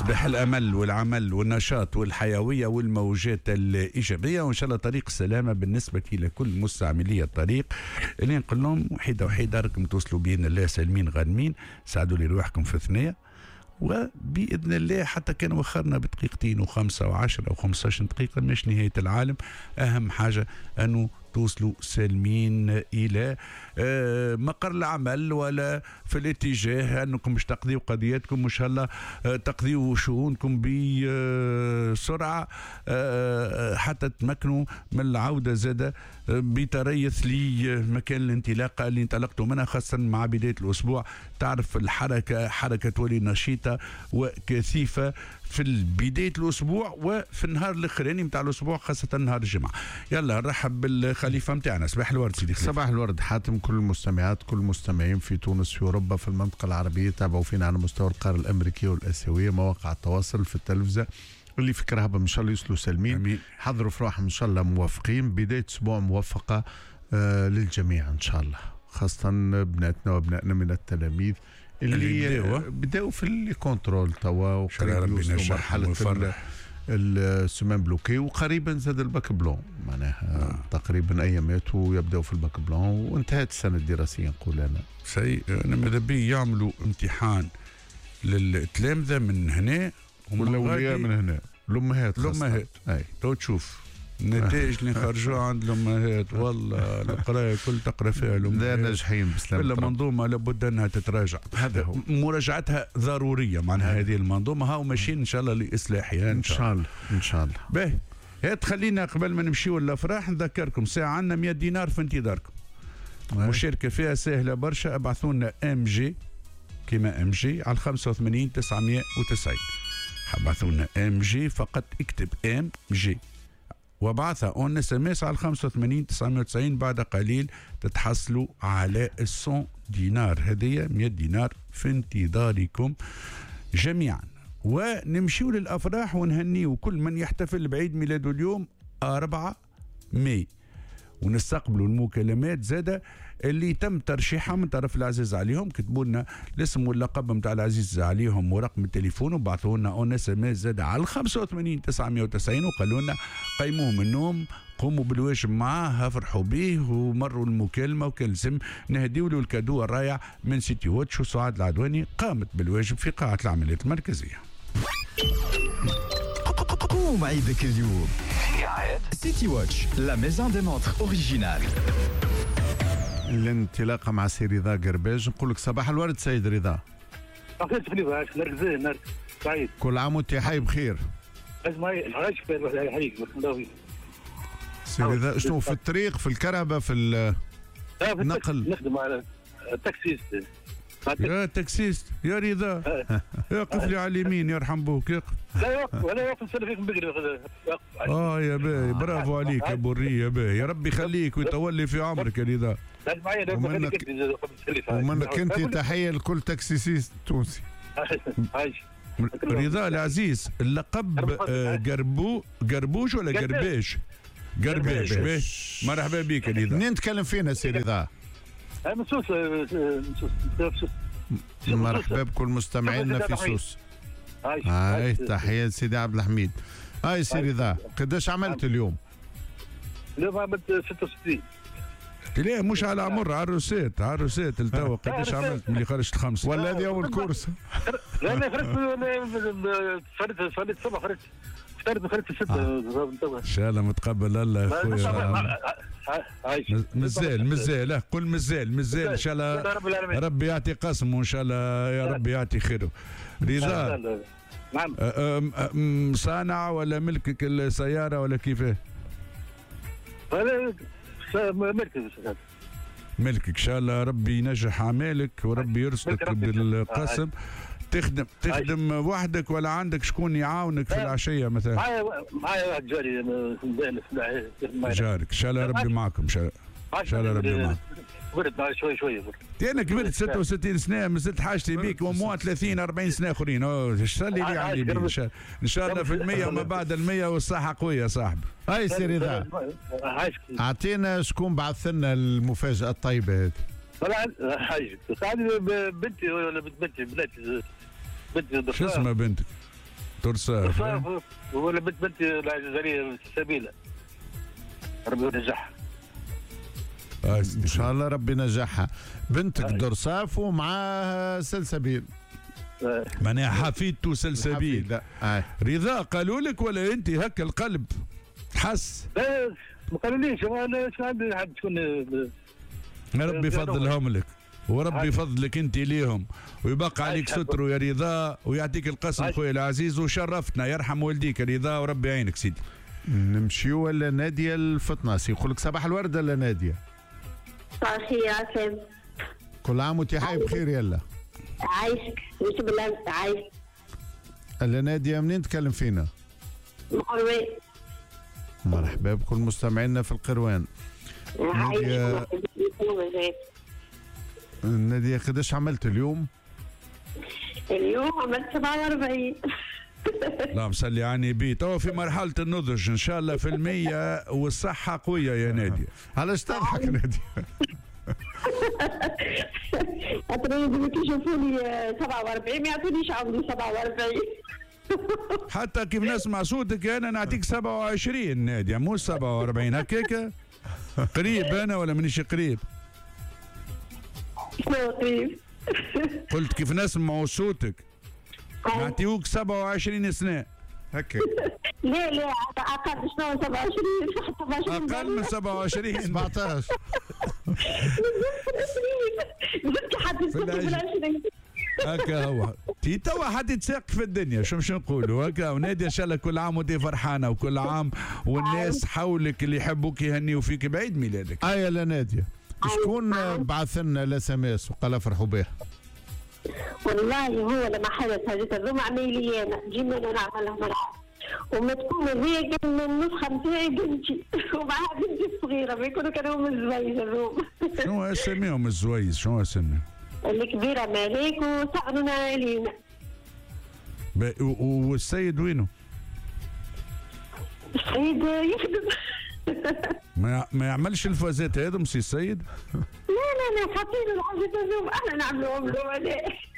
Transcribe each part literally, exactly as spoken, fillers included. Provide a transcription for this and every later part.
صباح الأمل والعمل والنشاط والحيوية والموجات الإيجابية، وإن شاء الله طريق السلامة بالنسبة لكل مستعملي الطريق اللي نقول لهم وحيدة وحيدة راكم توصلوا بإذن الله سالمين غانمين. ساعدوا لي روحكم في ثنية، وبإذن الله حتى كان وخرنا بدقيقتين وخمسة وعشرة وخمسة دقيقة مش نهاية العالم. أهم حاجة أنه توصلوا سالمين إلى مقر العمل ولا في الاتجاه أنكم مش تقضيوا قضياتكم، إن شاء الله تقضيوا شؤونكم بسرعة حتى تمكنوا من العودة زادة بتريث لمكان الانطلاقة اللي انطلقتوا منها، خاصة مع بداية الأسبوع. تعرف الحركة حركة تولي نشيطة وكثيفة في بداية الأسبوع وفي النهار الأخراني متاع الأسبوع، خاصة نهار الجمعة. يلا نرحب بالخليفة متاعنا. صباح الورد سيدي خليفة. صباح الورد حاتم. كل المستمعات كل المستمعين في تونس في أوروبا في المنطقة العربية تابعوا فينا على مستوى القارة الأمريكية والآسيوية، مواقع التواصل في التلفزة اللي في كرهبة إن شاء الله يوصلوا سالمين. أمين. حضروا في روحهم إن شاء الله موفقين. بداية أسبوع موفقة آه للجميع إن شاء الله، خاصة بناتنا وابنائنا من التلاميذ اللي, اللي بداوا في الكونترول توا وقريب يوصلوا مرحلة السمان بلوكي، وقريبا زاد الباك بلون معناها آه. تقريبا ايامات ويبداو في الباك بلون وانتهت السنه الدراسيه نقول انا. سي انا ماذا بي يعملوا امتحان للتلامذه من هنا والاولياء من هنا، الامهات الامهات اي تو تشوف النتائج اللي خرجوا عند الامهات والله القرايه كل تقرا فيها الامهات لا ناجحين بسلام. الا منظومه لابد انها تتراجع، هذا هو مراجعتها ضروريه معناها هذه المنظومه. هاو ماشيين ان شاء الله لاصلاحها ان شاء الله ان شاء الله. باهي هات خلينا قبل ما نمشيو للافراح نذكركم ساعه عندنا مئة دينار في انتظاركم، مشاركه فيها سهله برشا. ابعثوا لنا ام جي كيما ام جي على خمسة وثمانين تسعمائة وتسعين. ابعثوا لنا ام جي فقط، اكتب ام جي وبعثها اون اس ام اس على خمسة وثمانين تسعمائة وتسعين. بعد قليل تتحصلوا على مئة دينار هدية، مئة دينار في انتظاركم جميعا. ونمشيو للافراح ونهنيو كل من يحتفل بعيد ميلاده اليوم أربعة ماي، ونستقبلوا المكالمات زادة اللي تم ترشيحها من طرف العزيز عليهم. كتبوا لنا الاسم واللقب نتاع العزيز عليهم ورقم التليفون وبعثوا لنا اون اس ام اس زادة على خمسة وثمانين تسعمائة وتسعين وقالوا لنا قيموه من النوم، قوموا بالواجب معاه، فرحوا به ومروا المكالمه وكان لازم نهديوا له الكادو الرائع من سيتي واتش. وسعاد العدواني قامت بالواجب في قاعه العمليات المركزيه. قوم عيدك اليوم سيتي واتش لا ميزون دي مونتر اوريجينال. الانطلاقه مع سي رضا قرباج. نقول لك صباح الورد سيد رضا. صباح الورد نرجع سعيد. كل عام وانت حي بخير. عايش في الحي سي رضا شنو في الطريق في الكرهبه في النقل؟ نخدم على التاكسيست. يا تاكسيست يا رضا يقف لي على اليمين يرحم بوك. يقف لا يوقف ولا يوقف نسلم فيكم بقري. اه يا باهي برافو عليك يا بوري يا باهي، يا ربي يخليك ويطول في عمرك يا رضا. ومنك, ومنك انت تحيه لكل تاكسيسيست تونسي. رضا العزيز اللقب قربو قربوش ولا قرباش؟ قرباش باهي. مرحبا بك يا رضا. منين تكلم فينا سي رضا؟ من سوس. مرحبا بكل مستمعينا في سوس. هاي تحية سيدي عبد الحميد. هاي سي رضا قداش عملت اليوم؟ اليوم عملت ستة وستين. لا مش على عمر عروسات عروسات التوا قداش عملت ملي خرجت خمسة ولا هذه أول كورس؟ لا لا خرجت صليت الصبح خرجت فطرت خرجت ستة. ان شاء الله متقبل الله يا خويا. مازال مازال قل مازال مازال ان شاء الله ربي يعطي قسمه ان شاء الله يا ربي يعطي خيره. رضا نعم صانع ولا ملكك السيارة ولا كيفاه؟ ملكك ملكك ان شاء الله ربي ينجح اعمالك وربي يرزقك بالقسم. تخدم تخدم وحدك ولا عندك شكون يعاونك في العشيه مثلا؟ معايا معايا واحد جاري جارك ان شاء الله ربي معكم ان شاء الله ان شاء الله ربي معكم. كبرت شوي شوي انا كبرت ستة وستين سنه مازلت حاجتي بيك وموا ثلاثين أربعين سنه اخرين. ايش صار لي عندي بيه ان شاء الله في المية وما بعد المية والصحه قويه صاحبي. هاي سي رضا اعطينا شكون بعث لنا المفاجاه الطيبه هذه. ولا حاجه ساعدني بنتي ولا بنت بنتي بنتي شو اسمها بنتك؟ ترصاف ترصاف ولا بنت بنتي الجزائريه سبيله ربي ينجحها ان شاء الله ربي ينجحها. بنتك درصاف ومعاها سلسبيل معناها حفيدته سلسبيل. رضا قالوا لك ولا انت هكا القلب حس؟ لا ما قالوليش انا شو عندي حد تكون ربي يفضلهم لك وربي يفضلك انت ليهم ويبقى عليك ستر يا رضا ويعطيك القسم خويا العزيز وشرفتنا. يرحم والديك رضا وربي يعينك سيدي. نمشيو ولا ناديه الفطناسي يقول لك صباح الورد ولا ناديه؟ صباح الخير يا عسام. كل عام وانت حي بخير. يلا عايشك وش بالامس عايشك. الا ناديه منين تكلم فينا؟ من القروان. مرحبا بكل مستمعينا في القروان. ناديه ناديه قداش عملت اليوم؟ اليوم عملت سبعة وأربعين. لا مصلي عني بي توا في مرحلة النضج إن شاء الله في المية والصحة قوية يا نادية. علاش تضحك نادية؟ أتريد يشوفوني سبعة وأربعين ما يعطونيش عمري سبعة وأربعين. حتى كيف نسمع صوتك أنا نعطيك سبعة وعشرين نادية مو سبعة وأربعين هكاك. قريب أنا ولا مانيش قريب؟ شنو قريب؟ قلت كيف نسمع صوتك نعطيوك سبعة وعشرين سنة هكا. لا لا أقل شنو سبعة وعشرين أقل من سبعة وعشرين سبعطاش. زدت حد يسكت في العشرين. هكا هو تي توا حد يتساق في الدنيا شو مش نقولوا هكا. ونادية ان شاء الله كل عام وانت فرحانه وكل عام والناس حولك اللي يحبوك يهنيوا فيك بعيد ميلادك. ايا لا نادية شكون بعث لنا الاس ام اس وقال فرحوا بها؟ والله هو لما حدث هذه الرمع عملي انا جينا انا نعملها مرة وما تكون هي من النسخه نتاعي بنتي ومعها بنتي الصغيره ما يكونوا كانوا من الزويز الروم. شنو اسميهم الزويز؟ شنو اسميهم؟ الكبيره مالك وصغرنا لينا. والسيد وينه؟ السيد يخدم. ما ما يعملش الفازات هذا سي السيد؟ لا لا لا حاطين الحاجات هذوم احنا نعملوهم له انا.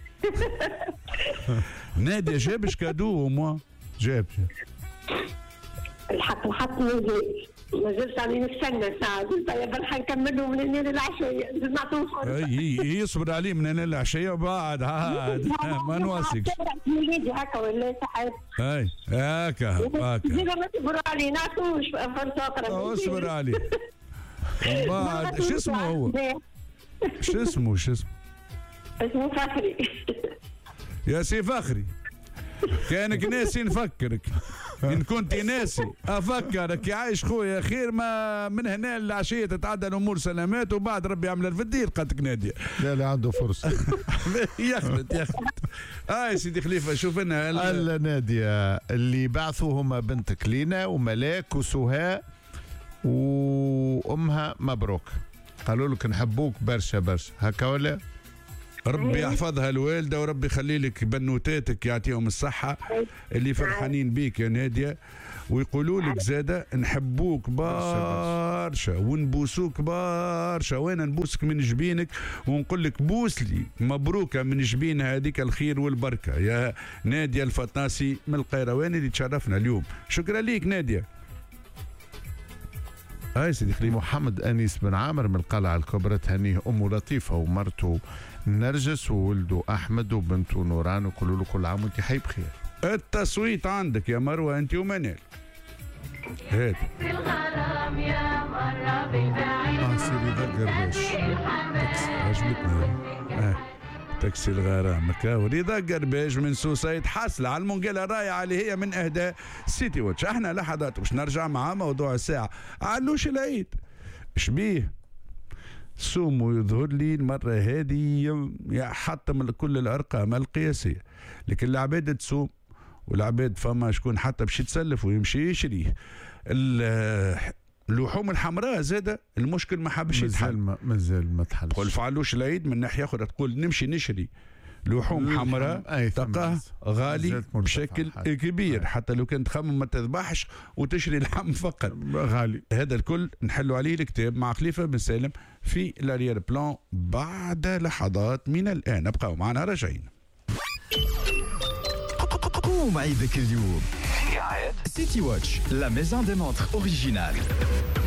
نادية جابش كادو موا؟ جاب جاب الحق الحق مازال مازلت راني نستنى ساعة قلت يا برحة نكملوا من هنا للعشية نزيد نعطوه فرصة. اي يصبر عليه من هنا للعشية وبعد عاد ما نواصلش. وليدي هكا ولا صحيح. اي هكا هكا. زيد ما تصبروا عليه نعطوه فرصة أخرى. اصبر عليه. وبعد شو اسمه هو؟ شو اسمه شو اسمه؟ اسمه فخري. يا سي فخري كانك ناسي نفكرك. ان كنت ناسي افكرك يا عايش خويا خير ما من هنا للعشيه تتعدى الامور سلامات وبعد ربي يعمل في الدير قالتك ناديه. لا لا عنده فرصه. يخلط يخلط. اه سيدي خليفه شوف لنا الا ناديه اللي بعثوا هما بنتك لينا وملاك وسهاء وامها مبروك قالوا لك نحبوك برشا برشا هكا ولا؟ ربي يحفظها الوالده وربي يخلي لك بنوتاتك يعطيهم الصحه اللي فرحانين بيك يا ناديه ويقولوا لك زاده نحبوك برشا ونبوسوك برشا وانا نبوسك من جبينك ونقول لك بوس لي مبروكه من جبين هذيك الخير والبركه يا ناديه الفطناسي من القيروان اللي تشرفنا اليوم. شكرا ليك ناديه. هاي سيدي خليل. محمد انيس بن عامر من القلعه الكبرى تهنيه ام لطيفه ومرته نرجس وولده احمد وبنته نوران ويقولوا له كل عام وانت حي بخير. التصويت عندك يا مروه انت ومنال. هات الغرام يا مره بالبعيد. اه سيدي ذكر باش عجبتني. اه تاكسي الغرام كاو رضا قرباج من سوسايد حاصله على المنقله الرائعه اللي هي من اهداء سيتي واتش. احنا لحظات باش نرجع مع موضوع الساعه. علوش العيد شبيه سوم ويظهر لي المره هذه يحطم كل الارقام القياسيه لكن العباد تصوم والعباد فما شكون حتى باش يتسلف ويمشي يشريه. اللحوم الحمراء زاده المشكل ما حبش يتحل مازال ما تحلش. تقول فعلوش العيد من ناحيه اخرى تقول نمشي نشري لحوم حمراء تلقاه غالي بشكل كبير حتى لو كنت تخمم ما تذبحش وتشري لحم فقط غالي. هذا الكل نحلوا عليه الكتاب مع خليفه بن سالم في لاريير بلان بعد لحظات من الان. ابقوا معنا راجعين. قوم عيدك اليوم. سيتي واتش لا ميزون دي مونتر اوريجينال.